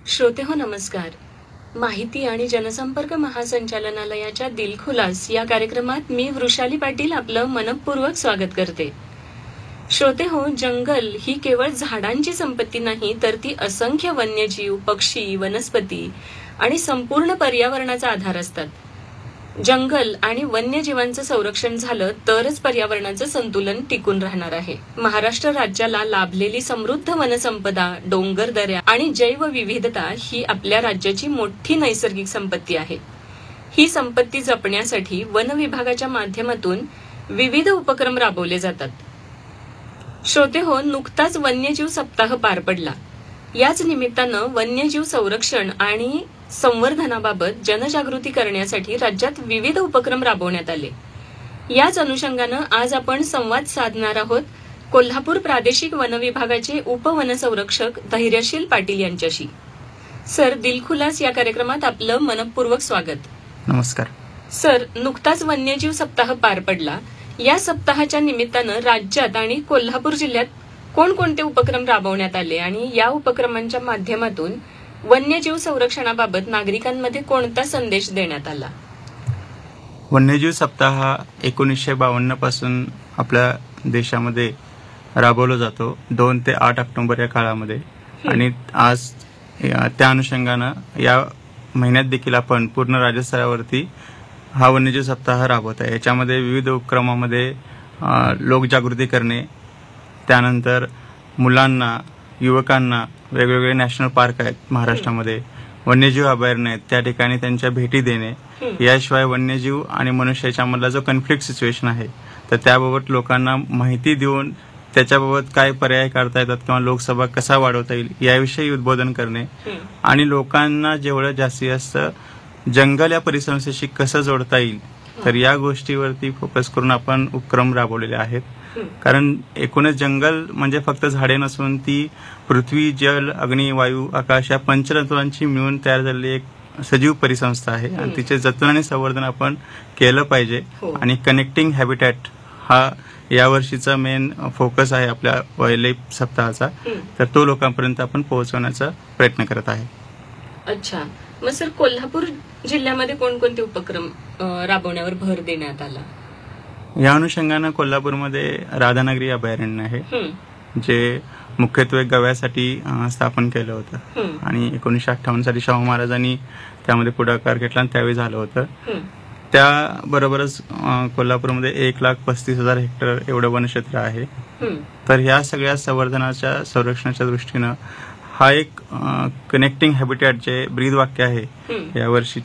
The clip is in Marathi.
श्रोते हो नमस्कार. माहिती आणि जनसंपर्क महासंचालनालयाच्या दिलखुलास या कार्यक्रमात मी वृषाली पाटील आपलं मनपूर्वक स्वागत करते. श्रोते हो, जंगल ही केवळ झाडांची संपत्ती नाही, तर ती असंख्य वन्यजीव, पक्षी, वनस्पती आणि संपूर्ण पर्यावरणाचा आधार असतात. जंगल आणि वन्यजीवांचं संरक्षण झालं तरच पर्यावरणाचं संतुलन टिकून राहणार आहे. महाराष्ट्र राज्याला लाभलेली समृद्ध वनसंपदा, डोंगर दऱ्या आणि जैवविविधता ही आपल्या राज्याची मोठी नैसर्गिक संपत्ती आहे. ही संपत्ती जपण्यासाठी वन विभागाच्या माध्यमातून विविध उपक्रम राबवले जातात. श्रोते हो, नुकताच वन्यजीव सप्ताह पार पडला. याच निमित्तानं वन्यजीव संरक्षण आणि संवर्धनाबाबत जनजागृती करण्यासाठी राज्यात विविध उपक्रम राबवण्यात आले. याच अनुषंगानं आज आपण संवाद साधणार आहोत कोल्हापूर प्रादेशिक वन विभागाचे उपवनसंरक्षक धैर्यशील पाटील यांच्याशी. सर, दिलखुलास या कार्यक्रमात आपलं मनपूर्वक स्वागत. नमस्कार सर. नुकताच वन्यजीव सप्ताह पार पडला. या सप्ताहाच्या निमित्तानं राज्यात आणि कोल्हापूर जिल्ह्यात कोणकोणते उपक्रम राबवण्यात आले आणि या उपक्रमांच्या माध्यमातून वन्यजीव संरक्षणाबाबत नागरिकांमध्ये कोणता संदेश देण्यात आला? वन्यजीव सप्ताह हा 1952 पासून आपल्या देशामध्ये राबवला जातो, 2 ते 8 ऑक्टोबर या काळामध्ये. आणि आज त्या अनुषंगानं या महिन्यात देखील आपण पूर्ण राज्यस्तरावरती हा वन्यजीव सप्ताह राबवत आहे. याच्यामध्ये विविध उपक्रमामध्ये लोकजागृती करणे, त्यानंतर मुलांना, युवकांना वेगवेगळे नॅशनल पार्क आहेत महाराष्ट्रामध्ये, वन्यजीव अभयारण्य आहेत, त्या ठिकाणी त्यांच्या भेटी देणे. याशिवाय वन्यजीव आणि मनुष्याच्या मधला जो कॉन्फ्लिक्ट सिच्युएशन आहे तर त्याबाबत लोकांना माहिती देऊन त्याच्याबाबत काय पर्याय काढता येतात किंवा लोकसभा कसा वाढवता येईल याविषयी उद्बोधन करणे आणि लोकांना जेवढं जास्तीत जास्त जंगल या परिसंस्थेशी कसं जोडता येईल तर या गोष्टीवरती फोकस करून आपण उपक्रम राबवलेले आहेत. कारण एकूणच जंगल म्हणजे फक्त झाडे नसून ती पृथ्वी, जल, अग्नी, वायू, आकाश या पंचतत्वांची मिळून तयार झालेली एक सजीव परिसंस्था आहे आणि तिचे जतन आणि संवर्धन आपण केलं पाहिजे. आणि कनेक्टिंग हॅबिटॅट हा यावर्षीचा मेन फोकस आहे आपल्या वाईल्डलाईफ सप्ताहाचा, तर तो लोकांपर्यंत आपण पोहोचवण्याचा प्रयत्न करत आहे. अच्छा. मग सर, कोल्हापूर जिल्ह्यामध्ये कोणकोणते उपक्रम राबवण्यावर भर देण्यात आला? या अनुषंगानं कोल्हापूरमध्ये राधानगरी अभयारण्य आहे, जे मुख्यत्वे गव्यासाठी स्थापन केलं होतं आणि 1958 साली शाहू महाराजांनी त्यामध्ये पुढाकार घेतला आणि त्यावेळी झालं होतं. त्याबरोबरच कोल्हापूरमध्ये 1,35,000 हेक्टर एवढं वनक्षेत्र आहे. तर ह्या सगळ्या संवर्धनाच्या, संरक्षणाच्या दृष्टीनं हा एक कनेक्टिंग हॅबिटॅट जे ब्रीद वाक्य आहे यावर्षी